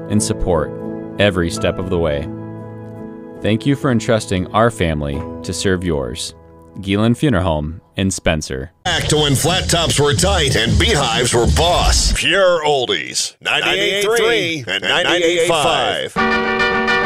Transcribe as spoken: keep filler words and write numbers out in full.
and support every step of the way. Thank you for entrusting our family to serve yours. Geelan Funeral Home in Spencer. Back to when flat tops were tight and beehives were boss. Pure oldies. ninety-eight point three and ninety-eight point five.